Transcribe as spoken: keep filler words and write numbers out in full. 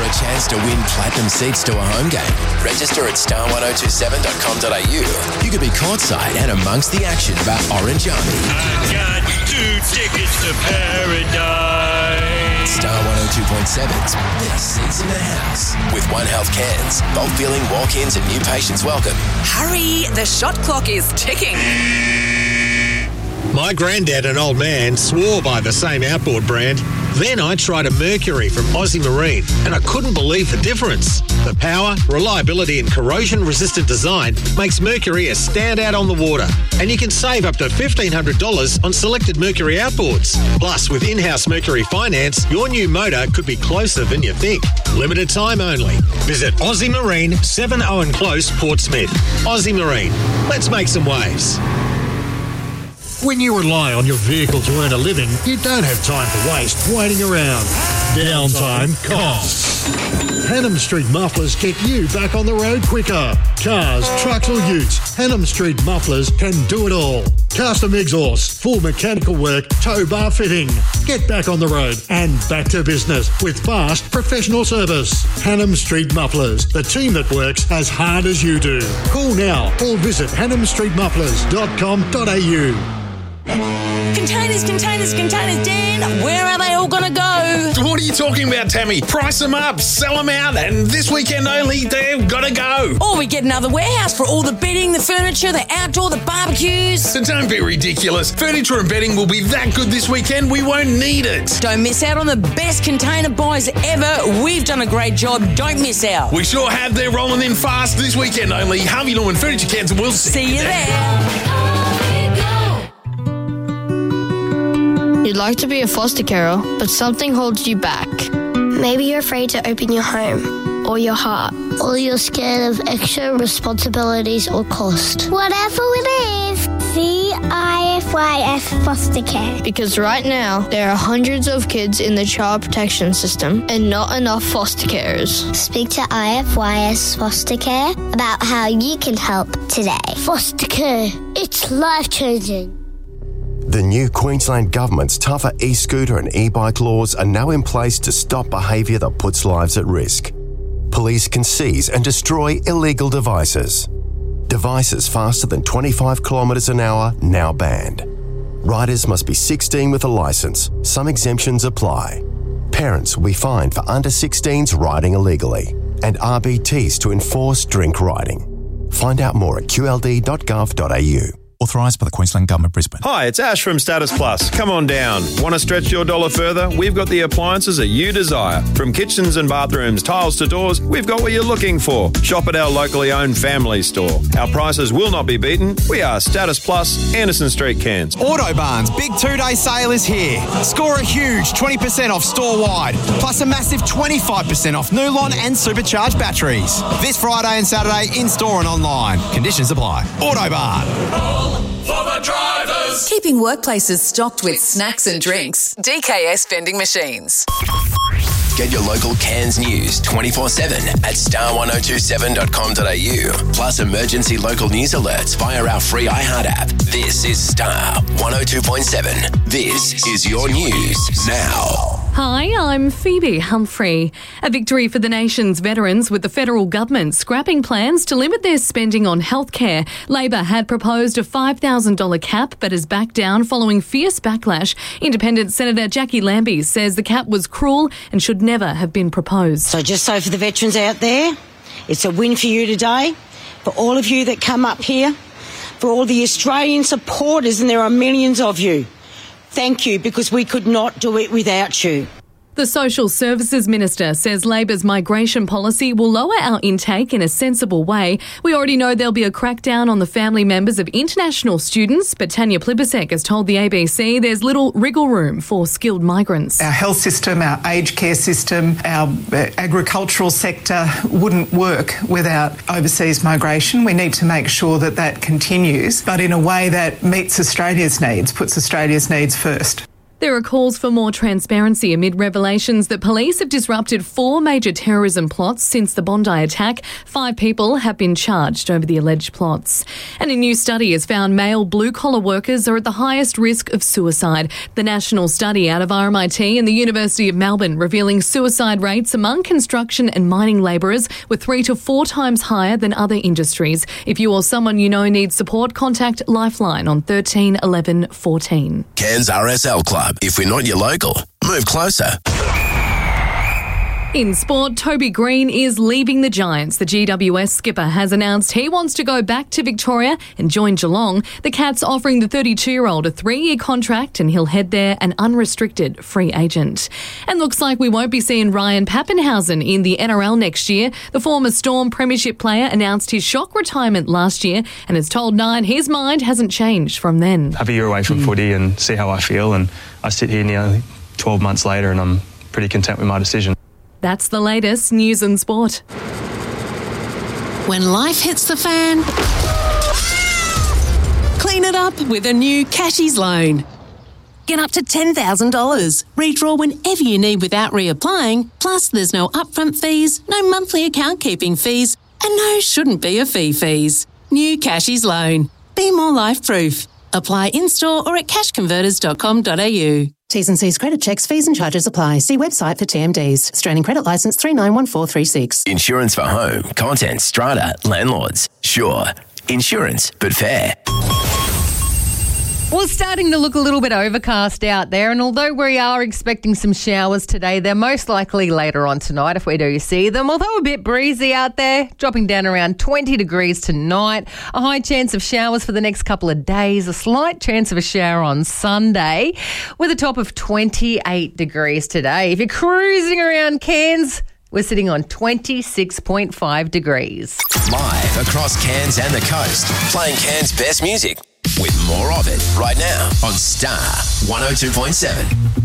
a chance to win platinum seats to a home game. Register at star one oh two seven dot com dot a u. You could be courtside and amongst the action of our Orange Army. I got two tickets to paradise. Star one oh two point seven's best seats in the house. With One Health cans, bulk billing, walk-ins and new patients welcome. Hurry, the shot clock is ticking. My granddad and old man swore by the same outboard brand. Then I tried a Mercury from Aussie Marine and I couldn't believe the difference. The power, reliability and corrosion-resistant design makes Mercury a standout on the water. And you can save up to fifteen hundred dollars on selected Mercury outboards. Plus, with in-house Mercury finance, your new motor could be closer than you think. Limited time only. Visit Aussie Marine, seven Owen Close, Portsmouth. Aussie Marine. Let's make some waves. When you rely on your vehicle to earn a living, you don't have time to waste waiting around. Downtime costs. Hannam Street Mufflers get you back on the road quicker. Cars, trucks or utes, Hannam Street Mufflers can do it all. Custom exhaust, full mechanical work, tow bar fitting. Get back on the road and back to business with fast professional service. Hannam Street Mufflers, the team that works as hard as you do. Call now or visit hannam street mufflers dot com dot a u. Containers, containers, containers, Dan, where are they all going to go? What are you talking about, Tammy? Price them up, sell them out, and this weekend only, they've got to go. Or we get another warehouse for all the bedding, the furniture, the outdoor, the barbecues. So don't be ridiculous. Furniture and bedding will be that good this weekend, we won't need it. Don't miss out on the best container buys ever. We've done a great job. Don't miss out. We sure have. They're rolling in fast this weekend only. Harvey Norman Furniture Cans, and we'll see, see you there. there. You'd like to be a foster carer, but something holds you back. Maybe you're afraid to open your home or your heart, or you're scared of extra responsibilities or cost. Whatever it is, C I F Y S Foster Care. Because right now, there are hundreds of kids in the child protection system and not enough foster carers. Speak to I F Y S Foster Care about how you can help today. Foster care, it's life-changing. The new Queensland Government's tougher e-scooter and e-bike laws are now in place to stop behaviour that puts lives at risk. Police can seize and destroy illegal devices. Devices faster than twenty-five kilometres an hour now banned. Riders must be sixteen with a licence. Some exemptions apply. Parents will be fined for under sixteens riding illegally, and R B Ts to enforce drink riding. Find out more at q l d dot gov dot a u. Authorised by the Queensland Government, Brisbane. Hi, it's Ash from Status Plus. Come on down. Want to stretch your dollar further? We've got the appliances that you desire. From kitchens and bathrooms, tiles to doors, we've got what you're looking for. Shop at our locally owned family store. Our prices will not be beaten. We are Status Plus, Anderson Street, Cairns. Autobarn's big two-day sale is here. Score a huge twenty percent off store-wide, plus a massive twenty-five percent off Nulon and supercharged batteries. This Friday and Saturday in-store and online. Conditions apply. Autobarn. For the drivers. Keeping workplaces stocked with snacks and drinks. D K S Vending Machines. Get your local Cairns news twenty-four seven at star one oh two seven dot com dot a u. Plus emergency local news alerts via our free iHeart app. This is Star one oh two point seven. This is your news now. Hi, I'm Phoebe Humphrey. A victory for the nation's veterans with the federal government scrapping plans to limit their spending on healthcare. Labor had proposed a five thousand dollars cap but has backed down following fierce backlash. Independent Senator Jackie Lambie says the cap was cruel and should never have been proposed. So just so for the veterans out there, it's a win for you today, for all of you that come up here, for all the Australian supporters, and there are millions of you. Thank you, because we could not do it without you. The Social Services Minister says Labor's migration policy will lower our intake in a sensible way. We already know there'll be a crackdown on the family members of international students, but Tanya Plibersek has told the A B C there's little wriggle room for skilled migrants. Our health system, our aged care system, our agricultural sector wouldn't work without overseas migration. We need to make sure that that continues, but in a way that meets Australia's needs, puts Australia's needs first. There are calls for more transparency amid revelations that police have disrupted four major terrorism plots since the Bondi attack. Five people have been charged over the alleged plots. And a new study has found male blue-collar workers are at the highest risk of suicide. The national study out of R M I T and the University of Melbourne revealing suicide rates among construction and mining labourers were three to four times higher than other industries. If you or someone you know needs support, contact Lifeline on thirteen eleven fourteen. Cairns R S L Club. If we're not your local, move closer. In sport, Toby Green is leaving the Giants. The G W S skipper has announced he wants to go back to Victoria and join Geelong. The Cats offering the thirty-two-year-old a three-year contract and he'll head there an unrestricted free agent. And looks like we won't be seeing Ryan Pappenhausen in the N R L next year. The former Storm Premiership player announced his shock retirement last year and has told Nine his mind hasn't changed from then. Have a year away from mm. footy and see how I feel, and I sit here nearly twelve months later and I'm pretty content with my decision. That's the latest news and sport. When life hits the fan, clean it up with a new Cashies loan. Get up to ten thousand dollars. Redraw whenever you need without reapplying. Plus, there's no upfront fees, no monthly account keeping fees, and no shouldn't be a fee fees. New Cashies loan. Be more life-proof. Apply in-store or at cash converters dot com dot a u. T's and C's credit checks, fees and charges apply. See website for T M Ds. Australian Credit Licence three nine one four three six. Insurance for home, content, strata, landlords. Sure. Insurance, but fair. Well, starting to look a little bit overcast out there, and although we are expecting some showers today, they're most likely later on tonight if we do see them. Although a bit breezy out there, dropping down around twenty degrees tonight, a high chance of showers for the next couple of days, a slight chance of a shower on Sunday, with a top of twenty-eight degrees today. If you're cruising around Cairns, we're sitting on twenty-six point five degrees. Live across Cairns and the coast, playing Cairns' best music. With more of it right now on Star one oh two point seven.